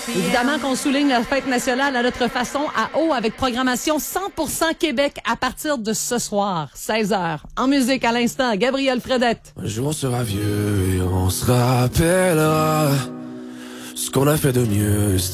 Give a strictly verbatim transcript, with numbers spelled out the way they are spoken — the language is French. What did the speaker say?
Évidemment qu'on souligne la fête nationale à notre façon, à eau, avec programmation cent pour cent Québec à partir de ce soir, seize heures. En musique à l'instant, Gabriel Fredette. Un jour on sera vieux et on se rappellera ce qu'on a fait de mieux.